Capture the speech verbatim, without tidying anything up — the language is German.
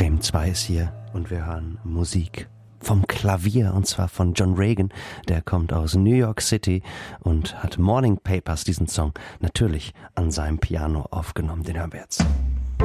Bremen zwei ist hier und wir hören Musik vom Klavier, und zwar von John Regan. Der kommt aus New York City und hat Morning Papers, diesen Song, natürlich an seinem Piano aufgenommen. Den hören wir jetzt.